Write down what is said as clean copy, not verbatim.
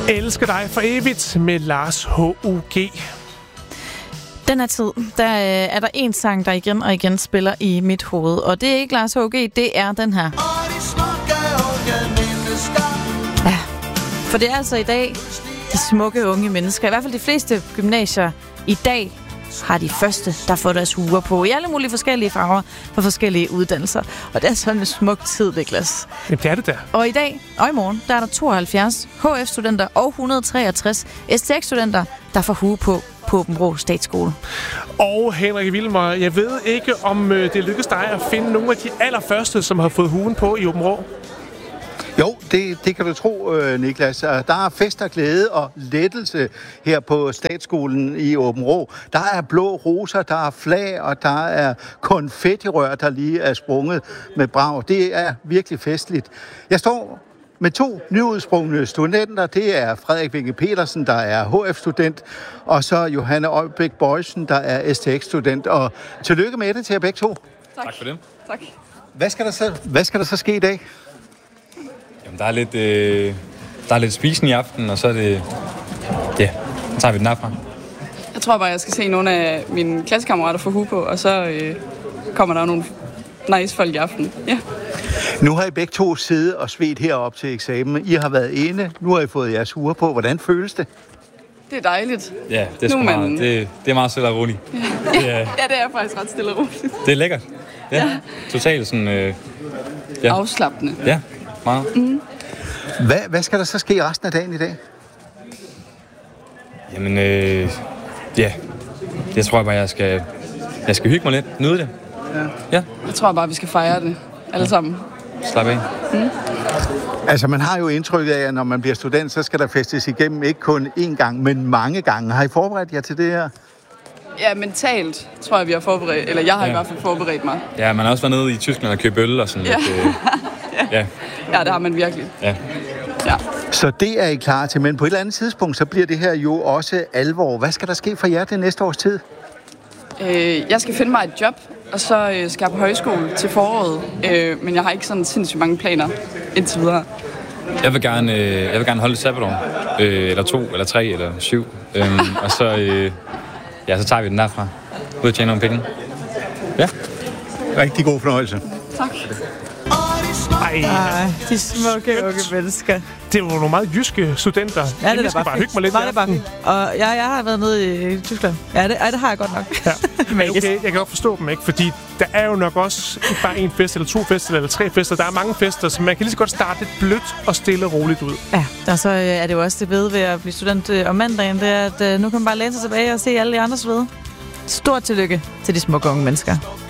Elsker dig for evigt med Lars H.U.G. Den her tid, der er der en sang, der igen og igen spiller i mit hoved. Og det er ikke Lars H.U.G., det er den her. Ja, for det er altså i dag de smukke unge mennesker. I hvert fald de fleste gymnasier i dag har de første, der får deres huer på i alle mulige forskellige farver for forskellige uddannelser. Og det er sådan en smuk tid, Niklas. Jamen, det er det der. Og i dag og i morgen, der er der 72 HF-studenter og 163 STX-studenter, der får hue på Aabenraa Statsskole. Og Henrik Wilmer, jeg ved ikke, om det lykkes dig at finde nogle af de allerførste, som har fået huen på i Aabenraa. Jo, det kan du tro, Niklas. Der er fest og glæde og lettelse her på Statsskolen i Aabenraa. Der er blå roser, der er flag, og der er konfettirør, der lige er sprunget med brag. Det er virkelig festligt. Jeg står med 2 nyudsprungne studenter. Det er Frederik Winge Petersen, der er HF-student, og så Johanne Øjbæk Bøjsen, der er STX-student. Og tillykke med det til jer begge to. Tak for det. Tak. Hvad skal der så ske i dag? Jamen, der er lidt spisen i aften, og så er det... Ja, så tager vi den derfra. Jeg tror bare, jeg skal se nogle af mine klassekammerater få hue på, og så kommer der nogle nice folk i aften. Ja. Nu har I begge to siddet og svedt herop til eksamen. I har været inde. Nu har I fået jeres huer på. Hvordan føles det? Det er dejligt. Ja, det er, meget, det er meget stille og roligt. Ja. Ja, det er faktisk ret stille og roligt. Det er lækkert. Ja. Totalt sådan... Afslappende. Ja, meget. Mm. Hvad skal der så ske resten af dagen i dag? Jamen, jeg tror bare, jeg skal hygge mig lidt. Nyde det. Ja. Jeg tror bare, vi skal fejre det. Alle sammen. Slap af. Mm. Altså, man har jo indtrykket af, at når man bliver student, så skal der festes igennem ikke kun én gang, men mange gange. Har I forberedt jer til det her? Ja, mentalt tror jeg, vi har forberedt, eller jeg har i hvert fald forberedt mig. Ja, man har også været nede i Tyskland og købt øl og sådan lidt. Ja, det har man virkelig. Ja. Så det er I klar til, men på et eller andet tidspunkt, så bliver det her jo også alvor. Hvad skal der ske for jer det næste års tid? Jeg skal finde mig et job, og så skal jeg på højskole til foråret. Men jeg har ikke sådan sindssygt mange planer indtil videre. Jeg vil gerne holde et sabbatår. Eller 2, eller 3, eller 7. Og så, så tager vi den derfra. Ud og tjene nogle penge. Ja. Rigtig god fornøjelse. Tak. Ej, de smukke unge mennesker. Det var nogle meget jyske studenter. Ja, det jeg skal bare hygge mig lidt. Det er bare fint. Og jeg har været nede i Tyskland. Ja, det har jeg godt nok. Ja. Okay, jeg kan godt forstå dem, ikke? Fordi der er jo nok også ikke bare en fest, eller 2 fester, eller 3 fester. Der er mange fester, så man kan lige så godt starte lidt blødt og stille og roligt ud. Ja, og så er det jo også det ved ved at blive student om mandagen, det er, at nu kan man bare læne sig tilbage og se alle de andres ved. Stort tillykke til de smukke unge mennesker.